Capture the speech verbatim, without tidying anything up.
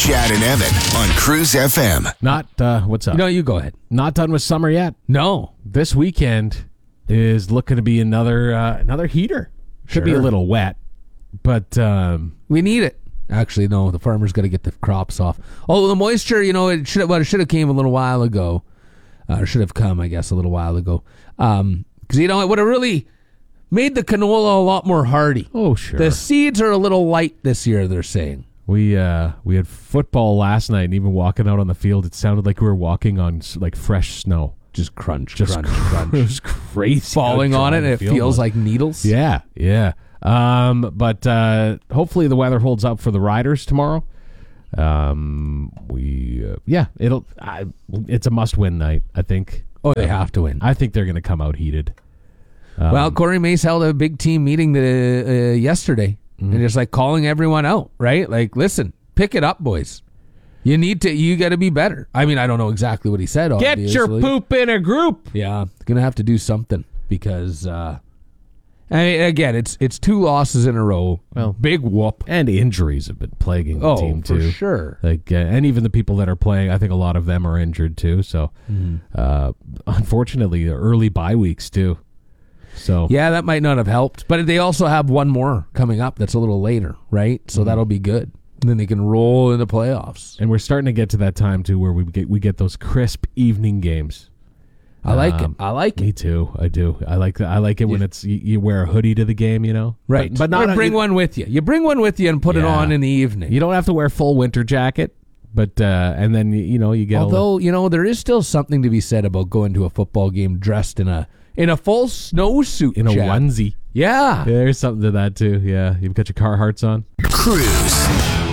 Chad and Evan on Cruise F M. Not, uh, what's up? No, you go ahead. Not done with summer yet. No. This weekend is looking to be another uh, another heater. Should be a Sure. little wet, but um, We need it. Actually, no, the farmer's got to get the crops off. Oh, the moisture, you know, it should have, well, it should have came a little while ago. Uh, or should have come, I guess, a little while ago. Um, because, you know, it would have really made the canola a lot more hardy. oh sure. The seeds are a little light this year, they're saying. We uh, we had football last night, and even walking out on the field, it sounded like we were walking on like fresh snow. Just crunch, Just crunch, it crunch. was crazy. Falling how on dry it, the it field feels was. like needles. Yeah, yeah. Um, but uh, hopefully the weather holds up for the riders tomorrow. Um, we uh, yeah, it'll. I, it's a must-win night. I think. Oh, they have to win. I think they're going to come out heated. Um, Well, Corey Mace held a big team meeting the, uh, yesterday, and just like calling everyone out, right? Like, listen, pick it up, boys. You need to. You got to be better. I mean, I don't know exactly what he said. get your obviously. poop in a group. Yeah, gonna have to do something because, uh, I mean, again, it's it's two losses in a row. Well, big whoop. And injuries have been plaguing the Oh, team for too. sure. Like, uh, and even the people that are playing, I think a lot of them are injured too. So, uh, unfortunately, early bye weeks too. So Yeah, that might not have helped, but they also have one more coming up that's a little later, right? So that'll be good. And then they can roll into playoffs. and we're starting to get to that time too where we get we get those crisp evening games. I like Um, it. I like Me it. too. I do. I like I like it when it's you, you wear a hoodie to the game. You know, Right, But, but not Or bring you, one with you. You bring one with you and put it Yeah. on in the evening. You don't have to wear full winter jacket, but uh, and then you know you get a little, Although, you know, there is still something to be said about going to a football game dressed in a in a full snowsuit. in a Chad. onesie. Yeah. Yeah, there's something to that too. Yeah, you've got your Carhartts on. Cruise.